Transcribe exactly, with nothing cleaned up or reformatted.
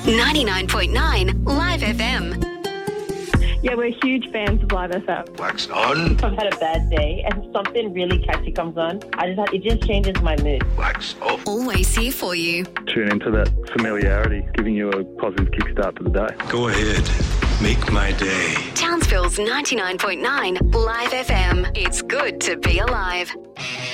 ninety-nine point nine Live F M. Yeah, we're huge fans of Live F M. Wax on. I've had a bad day and something really catchy comes on. I just it just changes my mood. Wax off. Always here for you. Tune into that familiarity, giving you a positive kickstart to the day. Go ahead. Make my day. Townsville's ninety-nine point nine Live F M. It's good to be alive.